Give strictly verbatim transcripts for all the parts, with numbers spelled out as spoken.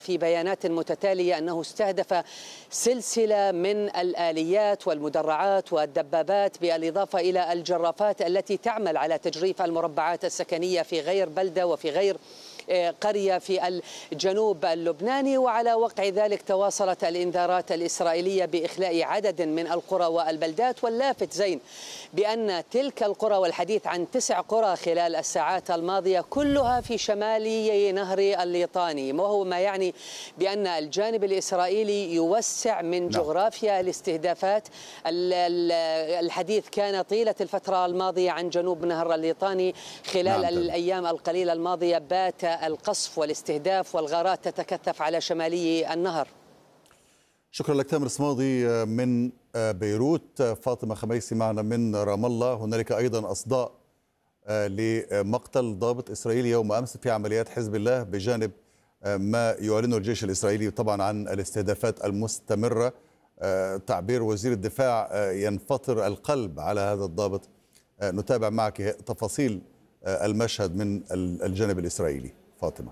في بيانات متتالية أنه استهدف سلسلة من الآليات والمدرعات والدبابات بالإضافة إلى الجرافات التي تعمل على تجريف المربعات السكنية في غير بلدة وفي غير قرية في الجنوب اللبناني. وعلى وقع ذلك تواصلت الإنذارات الإسرائيلية بإخلاء عدد من القرى والبلدات، واللافت زين بأن تلك القرى، والحديث عن تسع قرى خلال الساعات الماضية، كلها في شمالي نهر الليطاني، وهو ما يعني بأن الجانب الإسرائيلي يوسع من جغرافيا الاستهدافات. الحديث كان طيلة الفترة الماضية عن جنوب نهر الليطاني. خلال نعم. الأيام القليلة الماضية بات القصف والاستهداف والغارات تتكثف على شمالي النهر. شكرا لك تامر صمادي من بيروت. فاطمة خميسي معنا من رام الله. هنالك أيضا أصداء لمقتل ضابط إسرائيلي يوم أمس في عمليات حزب الله، بجانب ما يعلنه الجيش الإسرائيلي طبعا عن الاستهدافات المستمرة. تعبير وزير الدفاع ينفطر القلب على هذا الضابط. نتابع معك تفاصيل المشهد من الجانب الإسرائيلي. فاطمة.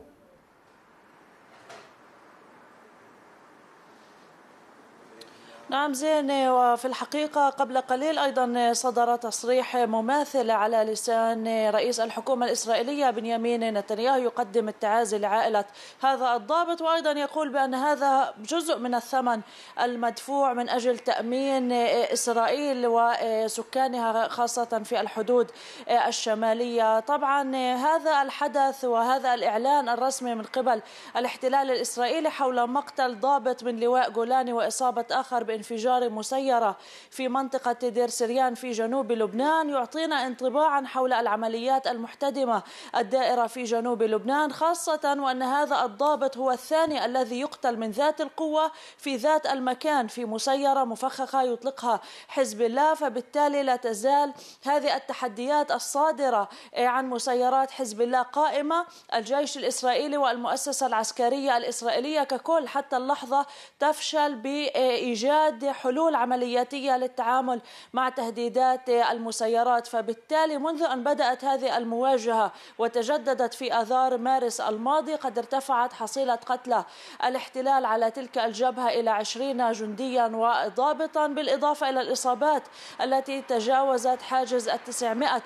نعم زين، وفي الحقيقة قبل قليل أيضا صدر تصريح مماثل على لسان رئيس الحكومة الإسرائيلية بنيامين نتنياهو يقدم التعازي لعائلة هذا الضابط، وأيضا يقول بأن هذا جزء من الثمن المدفوع من أجل تأمين إسرائيل وسكانها خاصة في الحدود الشمالية. طبعا هذا الحدث وهذا الإعلان الرسمي من قبل الاحتلال الإسرائيلي حول مقتل ضابط من لواء جولاني وإصابة آخر انفجار مسيرة في منطقة دير سريان في جنوب لبنان يعطينا انطباعا حول العمليات المحتدمة الدائرة في جنوب لبنان، خاصة وأن هذا الضابط هو الثاني الذي يقتل من ذات القوة في ذات المكان في مسيرة مفخخة يطلقها حزب الله. فبالتالي لا تزال هذه التحديات الصادرة عن مسيرات حزب الله قائمة. الجيش الإسرائيلي والمؤسسة العسكرية الإسرائيلية ككل حتى اللحظة تفشل بإيجاد حلول عملياتية للتعامل مع تهديدات المسيرات. فبالتالي منذ أن بدأت هذه المواجهة وتجددت في آذار مارس الماضي قد ارتفعت حصيلة قتلى الاحتلال على تلك الجبهة إلى عشرين جنديا وضابطا، بالإضافة إلى الإصابات التي تجاوزت حاجز التسعمائة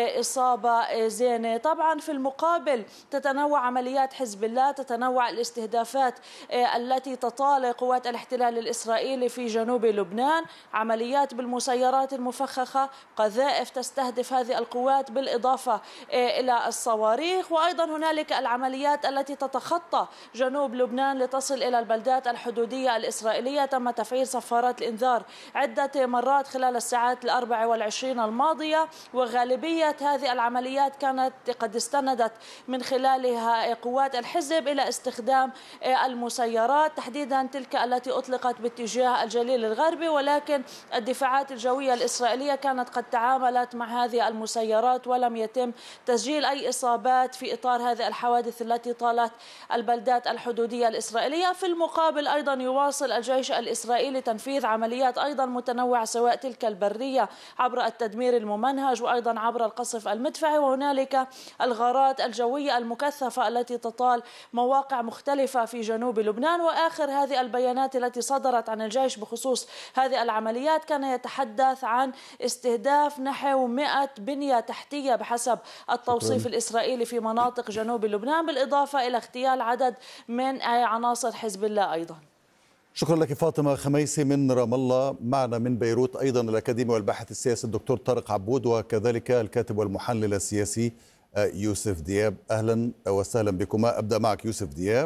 إصابة. زين، طبعا في المقابل تتنوع عمليات حزب الله، تتنوع الاستهدافات التي تطال قوات الاحتلال الإسرائيلي في جنوب لبنان، عمليات بالمسيرات المفخخة، قذائف تستهدف هذه القوات بالإضافة إلى الصواريخ، وأيضا هنالك العمليات التي تتخطى جنوب لبنان لتصل إلى البلدات الحدودية الإسرائيلية. تم تفعيل صفارات الإنذار عدة مرات خلال الساعات الأربع والعشرين الماضية، وغالبية هذه العمليات كانت قد استندت من خلالها قوات الحزب إلى استخدام المسيرات، تحديدا تلك التي أطلقت باتجاه الجليل الغربي، ولكن الدفاعات الجوية الإسرائيلية كانت قد تعاملت مع هذه المسيرات ولم يتم تسجيل أي إصابات في إطار هذه الحوادث التي طالت البلدات الحدودية الإسرائيلية. في المقابل أيضا يواصل الجيش الإسرائيلي تنفيذ عمليات أيضا متنوعة، سواء تلك البرية عبر التدمير الممنهج وأيضا عبر القصف المدفعي، وهنالك الغارات الجوية المكثفة التي تطال مواقع مختلفة في جنوب لبنان. وآخر هذه البيانات التي صدرت عن الجيش بخصوص هذه العمليات كان يتحدث عن استهداف نحو مئة بنية تحتية بحسب التوصيف الإسرائيلي في مناطق جنوب لبنان، بالإضافة إلى اغتيال عدد من عناصر حزب الله أيضا. شكرا لك فاطمة خميسي من رام الله. معنا من بيروت أيضا الأكاديمي والباحث السياسي الدكتور طارق عبود، وكذلك الكاتب والمحلل السياسي يوسف دياب. أهلا وسهلا بكما. أبدأ معك يوسف دياب.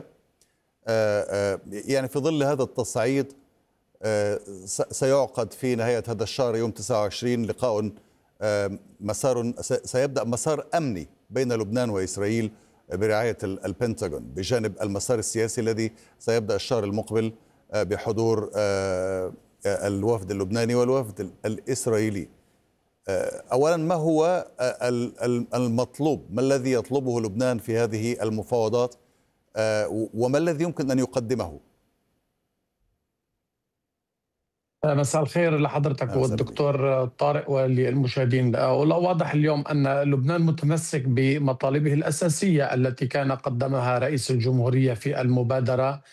يعني في ظل هذا التصعيد سيعقد في نهاية هذا الشهر يوم تسعة وعشرين لقاء مسار سيبدأ مسار أمني بين لبنان وإسرائيل برعاية البنتاغون، بجانب المسار السياسي الذي سيبدأ الشهر المقبل بحضور الوفد اللبناني والوفد الإسرائيلي. أولا، ما هو المطلوب؟ ما الذي يطلبه لبنان في هذه المفاوضات وما الذي يمكن أن يقدمه؟ مساء الخير لحضرتك والدكتور طارق وللمشاهدين. واضح اليوم أن لبنان متمسك بمطالبه الأساسية التي كان قدمها رئيس الجمهورية في المبادرة